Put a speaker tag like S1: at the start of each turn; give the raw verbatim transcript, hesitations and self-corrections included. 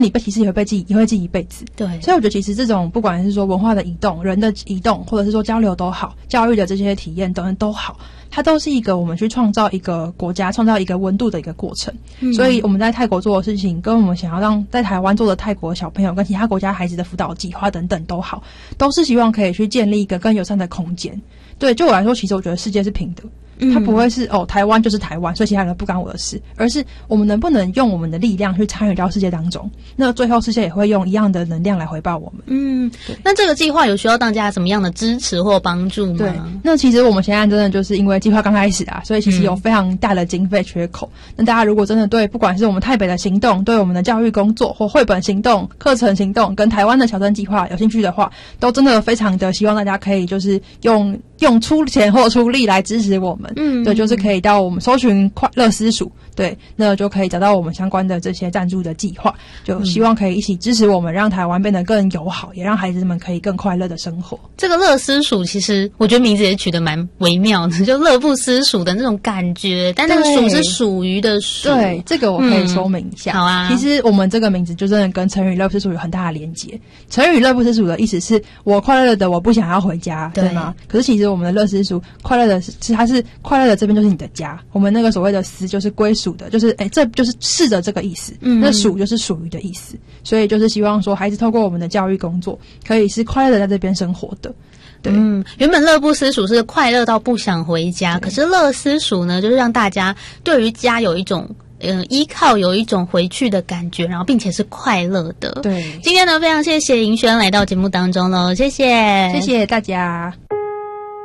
S1: 你被歧视也会被记，也会记一辈子。
S2: 对，
S1: 所以我觉得其实这种不管是说文化的移动、人的移动，或者是说交流都好，教育的这些体验等等都好，它都是一个我们去创造一个国家、创造一个温度的一个过程。嗯、所以我们在泰国做的事情，跟我们想要让在台湾做的泰国小朋友跟其他国家孩子的辅导计划等等都好，都是希望可以去建立一个更友善的空间。对，就我来说，其实我觉得世界是平等。它不会是哦，台湾就是台湾，所以其他人不干我的事，而是我们能不能用我们的力量去参与到世界当中，那最后世界也会用一样的能量来回报我们。
S2: 嗯，对。那这个计划有需要大家什么样的支持或帮助吗？
S1: 对，那其实我们现在真的就是因为计划刚开始啊，所以其实有非常大的经费缺口。嗯、那大家如果真的对不管是我们台北的行动，对我们的教育工作或绘本行动、课程行动，跟台湾的小镇计划有兴趣的话，都真的非常的希望大家可以就是用用出钱或出力来支持我们。嗯，对，就是可以。可以到我们搜寻快乐私塾，对，那就可以找到我们相关的这些赞助的计划，就希望可以一起支持我们，让台湾变得更友好，也让孩子们可以更快乐的生活。
S2: 这个乐私塾其实我觉得名字也取得蛮微妙的，就乐不思蜀的那种感觉，但那个蜀是属于的蜀。
S1: 对，这个我可以说明一下。
S2: 嗯、好啊，
S1: 其实我们这个名字就真的跟成语乐不思蜀有很大的连结。成语乐不思蜀的意思是我快乐的我不想要回家， 对, 对吗？可是其实我们的乐私塾快乐的是它是快乐的这边就是你的家，我们那个所谓的私就是归属的，就是哎，这就是是的这个意思。嗯，那属就是属于的意思，所以就是希望说孩子透过我们的教育工作，可以是快乐的在这边生活的。对，
S2: 嗯，原本乐不思蜀是快乐到不想回家，可是乐私塾呢，就是让大家对于家有一种呃依靠，有一种回去的感觉，然后并且是快乐的。
S1: 对，
S2: 今天呢，非常谢谢盈萱来到节目当中喽，谢谢，
S1: 谢谢大家。